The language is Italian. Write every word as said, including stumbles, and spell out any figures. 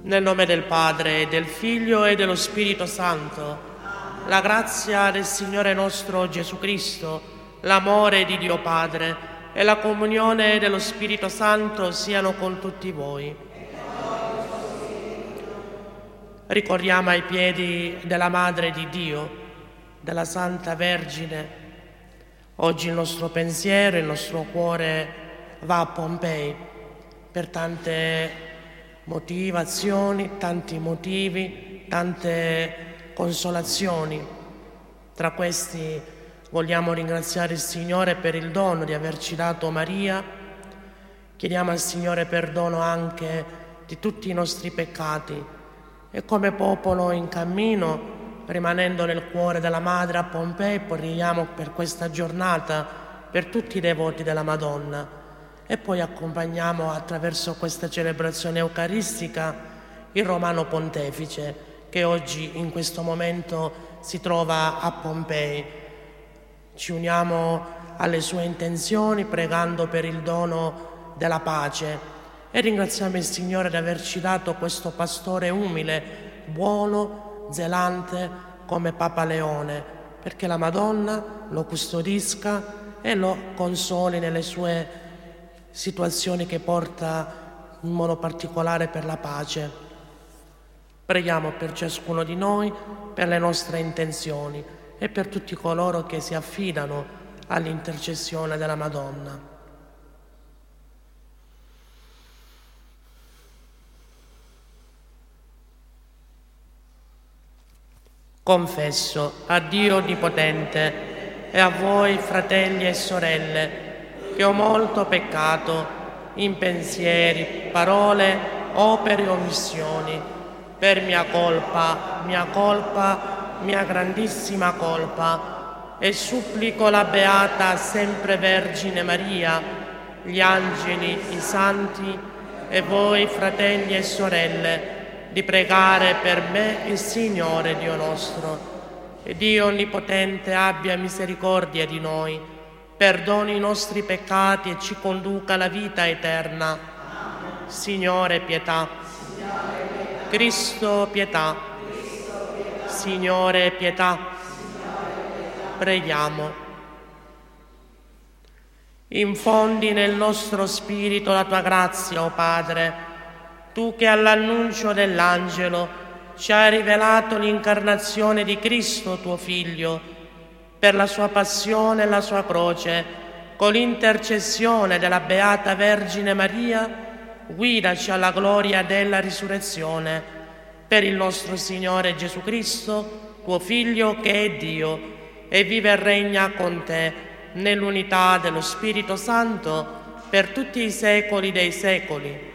Nel nome del Padre, del Figlio e dello Spirito Santo, la grazia del Signore nostro Gesù Cristo, l'amore di Dio Padre e la comunione dello Spirito Santo siano con tutti voi. Ricordiamo ai piedi della Madre di Dio, della Santa Vergine. Oggi il nostro pensiero, il nostro cuore va a Pompei per tante motivazioni, tanti motivi, tante consolazioni. Tra questi vogliamo ringraziare il Signore per il dono di averci dato Maria. Chiediamo al Signore perdono anche di tutti i nostri peccati e come popolo in cammino, rimanendo nel cuore della Madre a Pompei, preghiamo per questa giornata, per tutti i devoti della Madonna. E poi accompagniamo attraverso questa celebrazione eucaristica il Romano Pontefice che oggi in questo momento si trova a Pompei. Ci uniamo alle sue intenzioni pregando per il dono della pace e ringraziamo il Signore di averci dato questo pastore umile, buono, zelante come Papa Leone, perché la Madonna lo custodisca e lo consoli nelle sue situazioni che porta in modo particolare per la pace. Preghiamo per ciascuno di noi, per le nostre intenzioni e per tutti coloro che si affidano all'intercessione della Madonna. Confesso a Dio Onnipotente e a voi, fratelli e sorelle, che ho molto peccato in pensieri, parole, opere e omissioni, per mia colpa, mia colpa, mia grandissima colpa, e supplico la Beata Sempre Vergine Maria, gli angeli, i santi e voi, fratelli e sorelle, di pregare per me il Signore Dio nostro. E Dio Onnipotente abbia misericordia di noi, perdoni i nostri peccati e ci conduca alla vita eterna. Signore, pietà. Cristo, pietà. Signore, pietà. Preghiamo. Infondi nel nostro spirito la tua grazia, o Padre, tu che all'annuncio dell'angelo ci hai rivelato l'incarnazione di Cristo, tuo Figlio, per la sua passione e la sua croce, con l'intercessione della Beata Vergine Maria, guidaci alla gloria della risurrezione, per il nostro Signore Gesù Cristo, tuo Figlio che è Dio, e vive e regna con te, nell'unità dello Spirito Santo, per tutti i secoli dei secoli.